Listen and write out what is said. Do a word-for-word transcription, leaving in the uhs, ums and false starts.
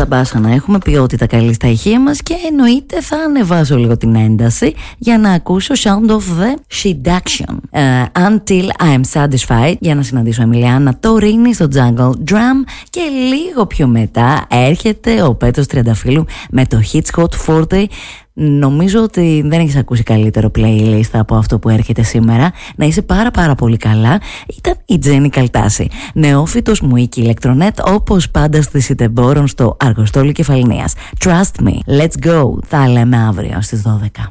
Μπάσχανα, έχουμε ποιότητα καλή στα ηχεία μας και εννοείται θα ανεβάσω λίγο την ένταση για να ακούσω Sound of the Seduction, uh, Until I am Satisfied, για να συναντήσω Εμιλιάνα Τωρίνη στο Jungle Drum, και λίγο πιο μετά έρχεται ο Πέτρος Τριανταφύλου με το Hits Hot σαράντα. Νομίζω ότι δεν έχεις ακούσει καλύτερο playlist από αυτό που έρχεται σήμερα. Να είσαι πάρα πάρα πολύ καλά. Ήταν η Τζέννη Καλτάση, νεόφυτος Μουίκη Ηλεκτρονέτ, όπως πάντα στη Σιτεμπόρων στο Αργοστόλι Κεφαλνίας. Trust me, let's go. Θα λέμε αύριο στις δώδεκα.